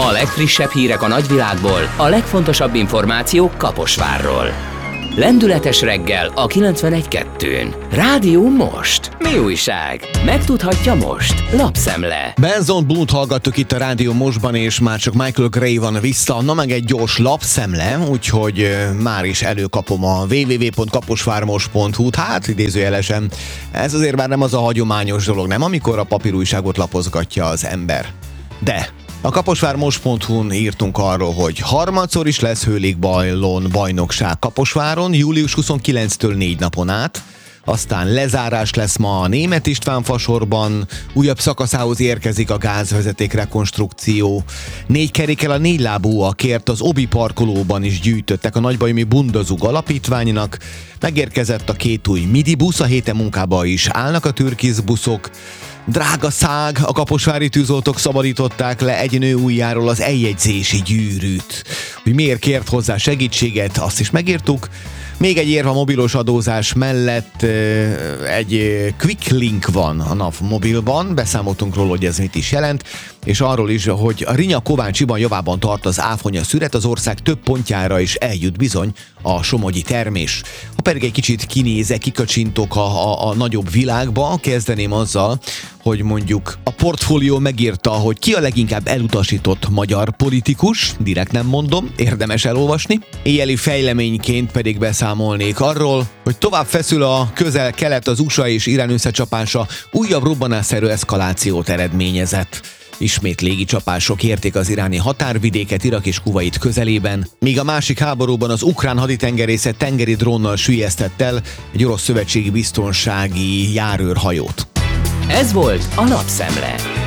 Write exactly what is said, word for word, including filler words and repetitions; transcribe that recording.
A legfrissebb hírek a nagyvilágból, a legfontosabb információk Kaposvárról. Lendületes reggel a kilencvenegy kettőn. Rádió Most. Mi újság? Megtudhatja most. Lapszemle. Benson Blunt hallgattuk itt a Rádió Mostban, és már csak Michael Gray van vissza. Na meg egy gyors lapszemle, úgyhogy már is előkapom a double-u double-u double-u pont kaposvármos pont hu-t. Hát idézőjelesen, ez azért már nem az a hagyományos dolog, nem? Amikor a papírújságot lapozgatja az ember. De a kaposvármos pont hu-n írtunk arról, hogy harmadszor is lesz hőlégballon bajnokság Kaposváron, július huszonkilencedikétől négy napon át. Aztán lezárás lesz ma a Németh István fasorban, újabb szakaszához érkezik a gázvezeték rekonstrukció. Négy kerékkel a négylábúak kért az Obi parkolóban is gyűjtöttek a Nagybajomi Bundazug alapítványnak. Megérkezett a két új Midi busz, a héten munkába is állnak a türkisz buszok. Drága szág, a kaposvári tűzoltók szabadították le egy nő ujjáról az eljegyzési gyűrűt. Hogy miért kért hozzá segítséget, azt is megírtuk. Még egy érv a mobilos adózás mellett, egy quick link van a NAV mobilban, beszámoltunk róla, hogy ez mit is jelent, és arról is, hogy a Rinya Kovácsiban javában tart az áfonya szüret, az ország több pontjára is eljut bizony a somogyi termés. Ha pedig egy kicsit kinézek, kikacsintok a, a, a nagyobb világba, kezdeném azzal, hogy mondjuk a Portfólió megírta, hogy ki a leginkább elutasított magyar politikus, direkt nem mondom, érdemes elolvasni. Éjjeli fejleményként pedig beszámolnék arról, hogy tovább feszül a közel-kelet, az u es á és Irán összecsapása újabb robbanásszerű eszkalációt eredményezett. Ismét légicsapások érték az iráni határvidéket Irak és Kuvait közelében, míg a másik háborúban az ukrán haditengerészet tengeri drónnal süllyesztett el egy orosz szövetségi biztonsági járőrhajót. Ez volt a Lapszemle.